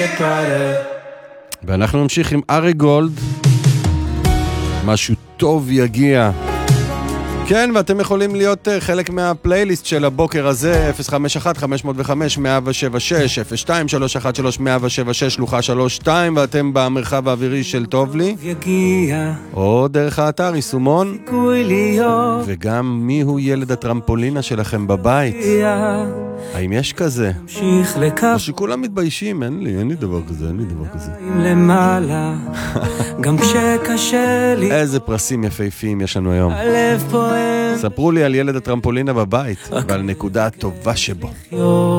ואנחנו נמשיך עם ארי גולד, משהו טוב יגיע. כן, ואתם יכולים להיות חלק מהפלייליסט של הבוקר הזה, 051-505-176, 02-313-176, שלוחה 32, ואתם במרחב האווירי של טוב לי, או דרך האתר יישומון, וגם מי הוא ילד הטרמפולינה שלכם בבית? האם יש כזה? או שכולם מתביישים, אין לי דבר כזה, אין לי דבר כזה. גם כשקשה לי, איזה פרסים יפהפיים יש לנו היום. ספרו לי על ילד הטרמפולינה בבית ועל נקודה הטובה שבו.